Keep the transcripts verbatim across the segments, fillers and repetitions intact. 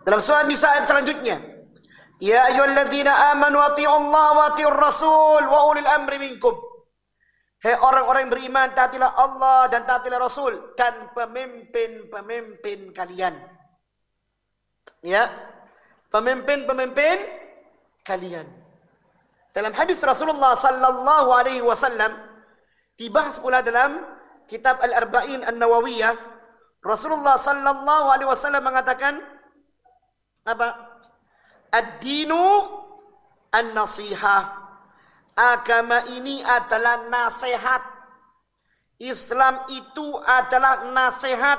Dalam surah Nisa ayat selanjutnya, ya ayyuhalladzina amanu atti'ullaha wa atti'ur rasul wa ulil amri minkum. Hei orang-orang yang beriman, taatilah Allah dan taatilah Rasul dan pemimpin-pemimpin kalian. Ya, pemimpin-pemimpin kalian. Dalam hadis Rasulullah sallallahu alaihi wasallam dibahas pula dalam kitab Al-Arba'in An-Nawawiyah, Rasulullah sallallahu alaihi wasallam mengatakan apa? Ad-dinu an-nasihah. Agama ini adalah nasihat. Islam itu adalah nasihat.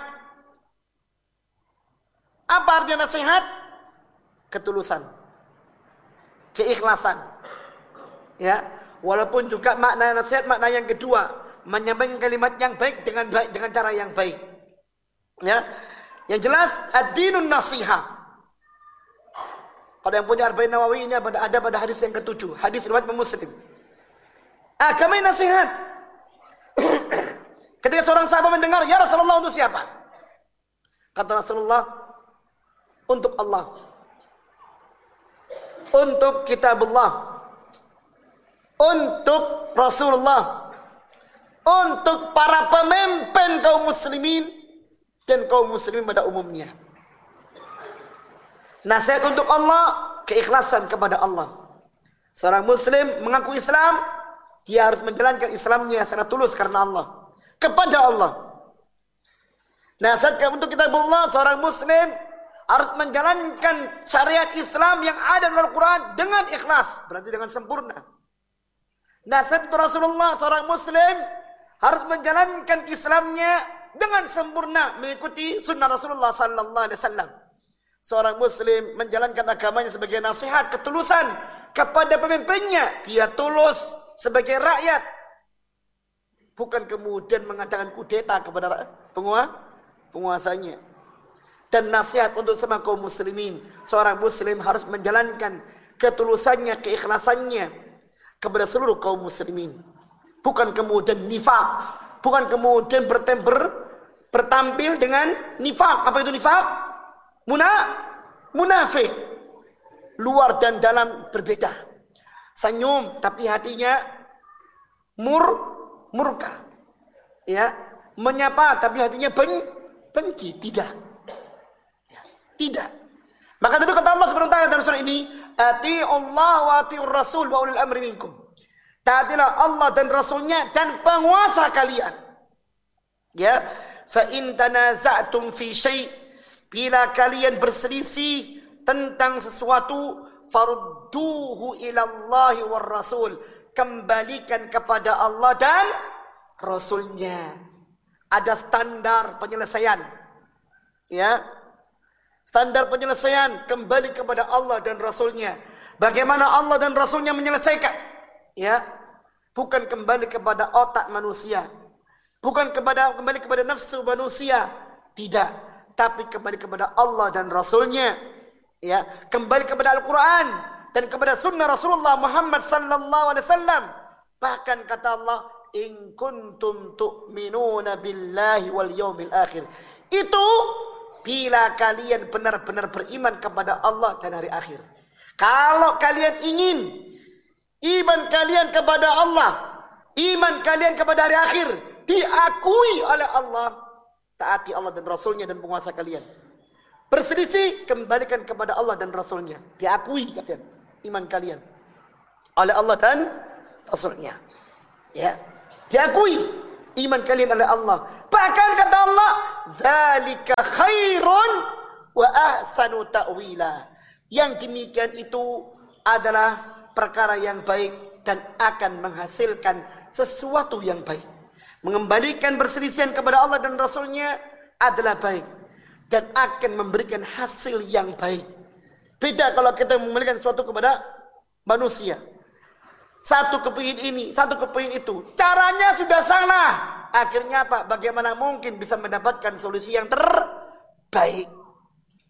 Apa artinya nasihat? Ketulusan, keikhlasan. Ya, walaupun juga makna nasihat makna yang kedua, menyampaikan kalimat yang baik dengan baik dengan cara yang baik. Ya, yang jelas ad-dinun nasihah. Kalau yang punya Arba'in Nawawi ini ada pada hadis yang ketujuh, hadis riwayat Muslim. Agama ini nasihat. Ketika seorang sahabat mendengar, ya Rasulullah, untuk siapa? Kata Rasulullah, untuk Allah, untuk kitabullah, untuk Rasulullah, untuk para pemimpin kaum muslimin dan kaum muslimin pada umumnya. Nasihat untuk Allah, keikhlasan kepada Allah. Seorang muslim mengaku Islam, dia harus menjalankan Islamnya secara tulus karena Allah, kepada Allah. Nasihat untuk kitabullah, seorang muslim harus menjalankan syariat Islam yang ada dalam Al-Quran dengan ikhlas, berarti dengan sempurna. Nasihat untuk Rasulullah, seorang muslim harus menjalankan Islamnya dengan sempurna, mengikuti sunnah Rasulullah sallallahu alaihi wasallam. Seorang muslim menjalankan agamanya sebagai nasihat, ketulusan kepada pemimpinnya. Dia tulus sebagai rakyat, bukan kemudian mengadakan kudeta kepada penguasanya. Dan nasihat untuk semua kaum muslimin, seorang muslim harus menjalankan ketulusannya, keikhlasannya kepada seluruh kaum muslimin. Bukan kemudian nifak, bukan kemudian bertemper, bertampil dengan nifak. Apa itu nifak? Muna, munafik, luar dan dalam berbeda. Senyum tapi hatinya mur, murka. Ya, menyapa tapi hatinya ben, benci. Tidak, ya, tidak. Maka itu kata Allah Subhanahu wa taala dalam surah ini, ati'ullah wa ati'ur rasul wa ulil amri minkum. Taatilah Allah dan Rasulnya dan penguasa kalian. Ya, fa in tanaza'tum fi syai', bila kalian berselisih tentang sesuatu, farudduhu ilallahi war rasul, kembalikan kepada Allah dan Rasulnya. Ada standar penyelesaian, ya, standar penyelesaian kembali kepada Allah dan Rasulnya. Bagaimana Allah dan Rasulnya menyelesaikan? Ya, bukan kembali kepada otak manusia, bukan kepada kembali kepada nafsu manusia, tidak. Tapi kembali kepada Allah dan Rasulnya, ya, kembali kepada Al-Quran dan kepada sunnah Rasulullah Muhammad sallallahu alaihi wasallam. Bahkan kata Allah, in kuntum tu'minuna billahi wal yawmil akhir. Itu bila kalian benar-benar beriman kepada Allah dan hari akhir. Kalau kalian ingin iman kalian kepada Allah, iman kalian kepada hari akhir diakui oleh Allah, taati Allah dan Rasulnya dan penguasa kalian. Berselisih, kembalikan kepada Allah dan Rasulnya. Diakui kalian, iman kalian oleh Allah dan Rasulnya. Ya, diakui iman kalian oleh Allah. Bahkan kata Allah, dzalika khairun wa ahsanu ta'wila. Yang demikian itu adalah perkara yang baik dan akan menghasilkan sesuatu yang baik. Mengembalikan perselisihan kepada Allah dan Rasulnya adalah baik dan akan memberikan hasil yang baik. Beda kalau kita mengembalikan sesuatu kepada manusia. Satu kepingin ini, satu kepingin itu. Caranya sudah salah. Akhirnya apa? Bagaimana mungkin bisa mendapatkan solusi yang terbaik?